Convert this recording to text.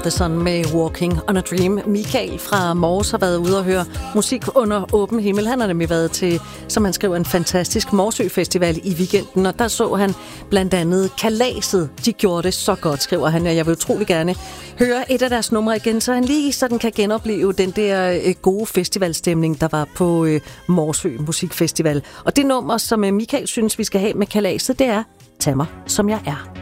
The Sun med Walking on a Dream. Michael fra Mors har været ude og høre musik under åben himmel. Han har nemlig været til, som han skriver, en fantastisk Morsø Festival i weekenden, og der så han blandt andet Kalaset. De gjorde det så godt, skriver han, og jeg vil utrolig gerne høre et af deres numre igen, så han lige sådan kan genopleve den der gode festivalstemning, der var på Morsø Musikfestival. Og det nummer, som Michael synes, vi skal have med Kalaset, det er Tag mig, som jeg er.